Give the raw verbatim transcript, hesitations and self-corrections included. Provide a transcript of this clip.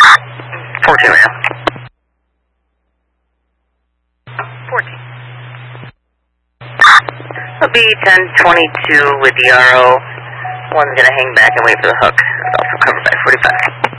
fourteen, man. fourteen. It'll be ten twenty-two with the R O. One's gonna hang back and wait for the hook. It's also covered by forty-five.